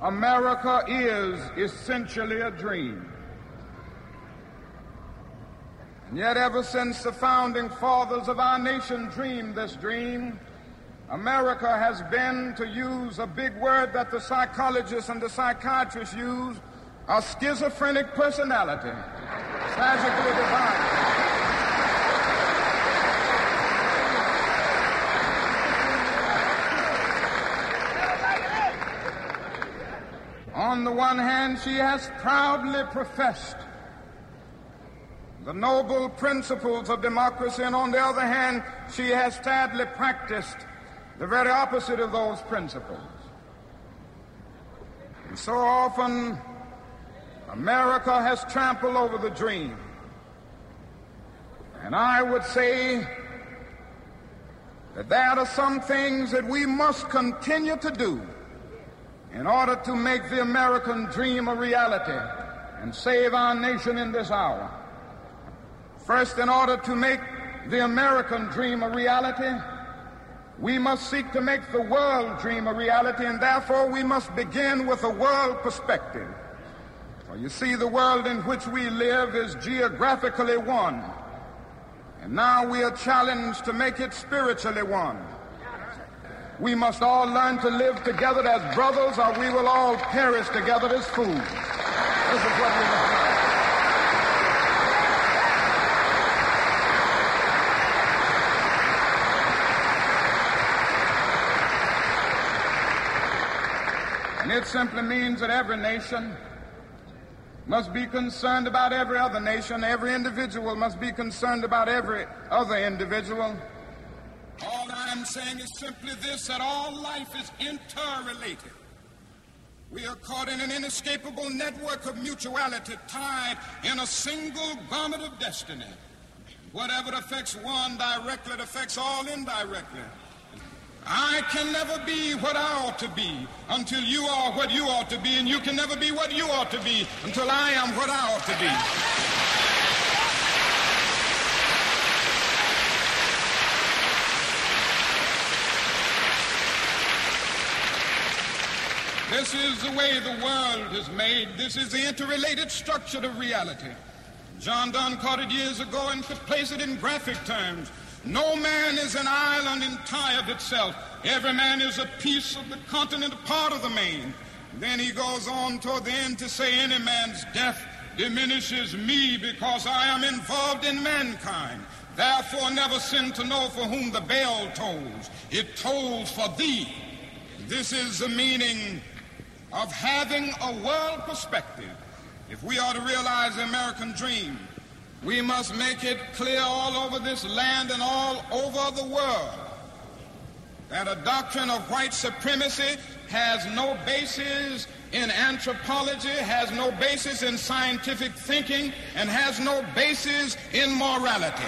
America is essentially a dream. And yet ever since the founding fathers of our nation dreamed this dream, America has been, to use a big word that the psychologists and the psychiatrists use, a schizophrenic personality, tragically divided. On the one hand, she has proudly professed the noble principles of democracy, and on the other hand, she has sadly practiced the very opposite of those principles. And so often, America has trampled over the dream. And I would say that there are some things that we must continue to do in order to make the American dream a reality and save our nation in this hour. First, in order to make the American dream a reality, we must seek to make the world dream a reality, and therefore we must begin with a world perspective. For you see, the world in which we live is geographically one, and now we are challenged to make it spiritually one. We must all learn to live together as brothers, or we will all perish together as fools. This is what we must do. And it simply means that every nation must be concerned about every other nation. Every individual must be concerned about every other individual. All I am saying is simply this, that all life is interrelated. We are caught in an inescapable network of mutuality, tied in a single garment of destiny. Whatever affects one directly, it affects all indirectly. I can never be what I ought to be until you are what you ought to be, and you can never be what you ought to be until I am what I ought to be. This is the way the world is made. This is the interrelated structure of reality. John Donne caught it years ago and could place it in graphic terms. No man is an island entire of itself. Every man is a piece of the continent, a part of the main. Then he goes on toward the end to say, any man's death diminishes me because I am involved in mankind. Therefore never sin to know for whom the bell tolls. It tolls for thee. This is the meaning of having a world perspective. If we are to realize the American dream, we must make it clear all over this land and all over the world that a doctrine of white supremacy has no basis in anthropology, has no basis in scientific thinking, and has no basis in morality.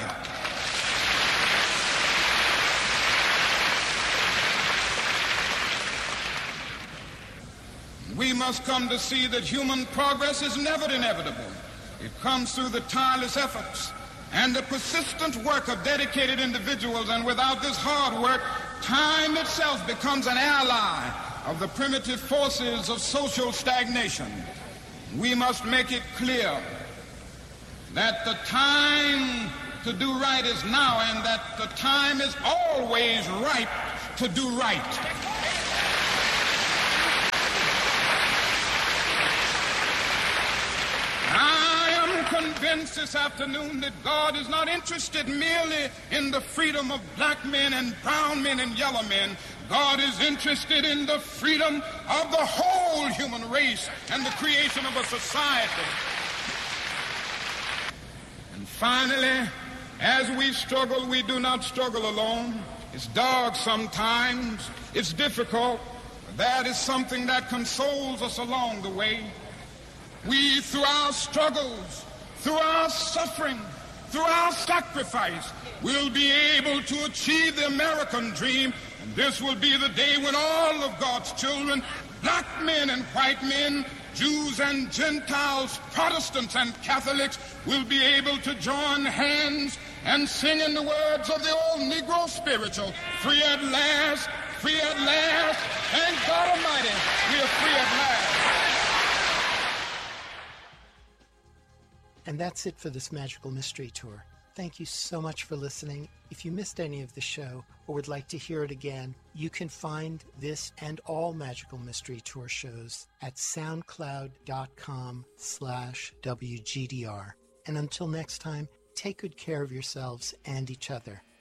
We must come to see that human progress is never inevitable. It comes through the tireless efforts and the persistent work of dedicated individuals, and without this hard work, time itself becomes an ally of the primitive forces of social stagnation. We must make it clear that the time to do right is now, and that the time is always ripe to do right. Convinced this afternoon that God is not interested merely in the freedom of black men and brown men and yellow men. God is interested in the freedom of the whole human race and the creation of a society. And finally, as we struggle, we do not struggle alone. It's dark sometimes, it's difficult, but that is something that consoles us along the way. We, through our struggles, through our suffering, through our sacrifice, we'll be able to achieve the American dream. And this will be the day when all of God's children, black men and white men, Jews and Gentiles, Protestants and Catholics, will be able to join hands and sing in the words of the old Negro spiritual, free at last, thank God Almighty, we are free at last. And that's it for this Magical Mystery Tour. Thank you so much for listening. If you missed any of the show or would like to hear it again, you can find this and all Magical Mystery Tour shows at soundcloud.com/WGDR. And until next time, take good care of yourselves and each other.